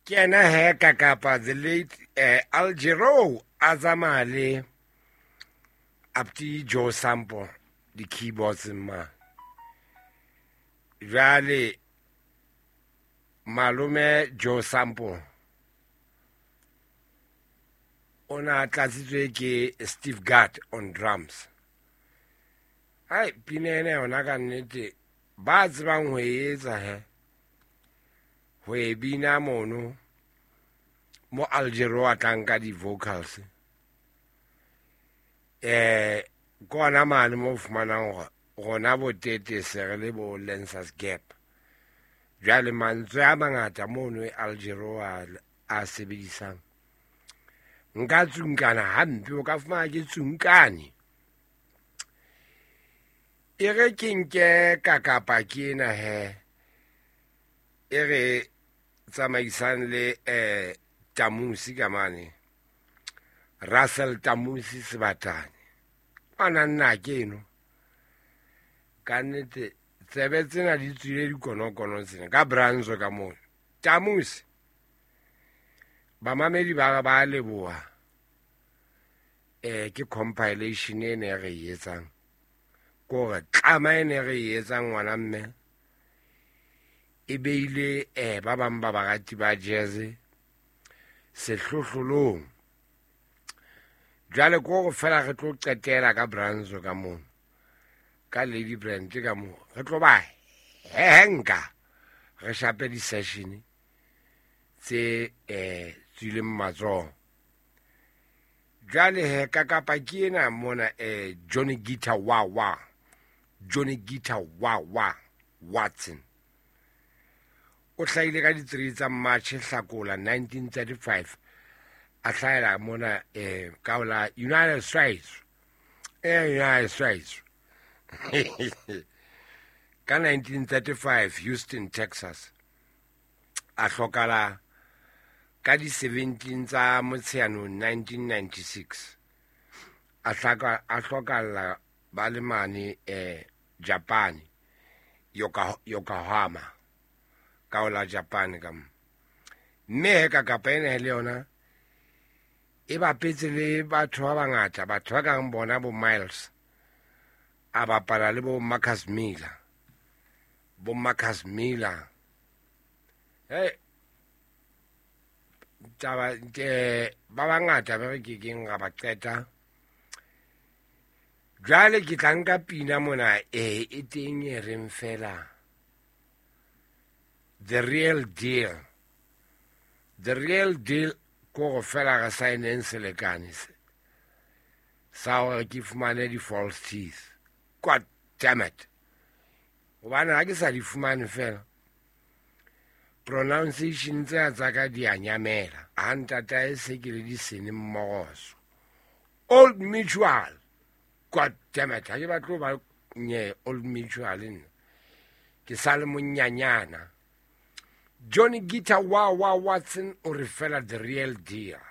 Kena he kakapa the late Algero Azamale Apti Joe Sample the keyboards in ma. Jale Malume Joe Sample. Ona tlasitswe ke Steve Gadd on drums. Hai pinene ona ka nnete ba tsebang ho etsa he. Ho ebina mono mo Algero atlanka di vocals. Kona mane mo fumana gona bo tete serele bo Lensas Gap. Jale mantswe a mangata mono Algero a sebedisang. Nka tsunkana hampe o ka fumana ke tsunkane. Ere ke kakapa kena he. Ere tsamaisan le Tamusi kamane. Russell Tamusi Sebatane. Ana nna keno. Ka nnete tsebe tsena di tswile dikonokono tsena ka branzo ka moo. Tamusi ba mamedi ba leboha ke compilation e ne re etsang ko re tlama e ne re etsang ngwana mme e beile ba bang ba bagati ba jazz sehlohlolong jale ko go fela re tlo qetela ka branzo ka moo ka Lady Brand ka moo re tlo ba henka re shape di session tse tswile mmatso jale he kakapa kiena mona Johnny Guitar Wah Watson o hlaile ka di 3 tsa March Hlakola 1935 a hlaela mona kaola United States ka 1935 Houston, Texas a hlokala ka di 17 tsa Motsheanong 1996 a hlokalla ba le mane Japan Yokohama kaola Japan kam mme ka kapene le yona e bapetse le batho ba bangata batho ba kang bona bo Miles a bapala le bo Marcus Miller hey taba ba bangata ba re keng ga ba qeta jale ke tlanka pina mona e teng e reng fela the real deal ko go fela ga signen selekane sa gore ke fumane di false teeth god damn it gobane ga ke sa di fumane fela pronunciation tsa ka di a nyamela a ntata e se ke le di sene mmogoso Old Mutual god damn it ha ke batlo ba nye Old Mutual nna ke sa le monyanyana Johnny Guitar Wah Watson o re fela the real deal